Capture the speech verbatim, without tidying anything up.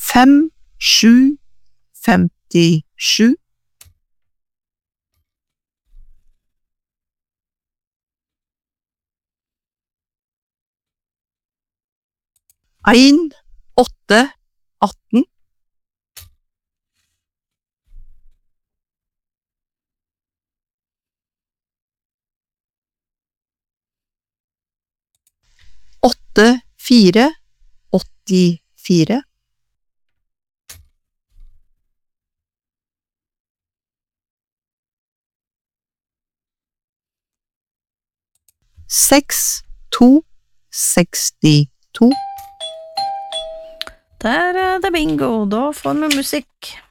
fem, sju, femtisju. En, åtte, atten. Åtte, fire, åttifire. Seks, to, sekstito. Der er det bingo, da får vi musikk.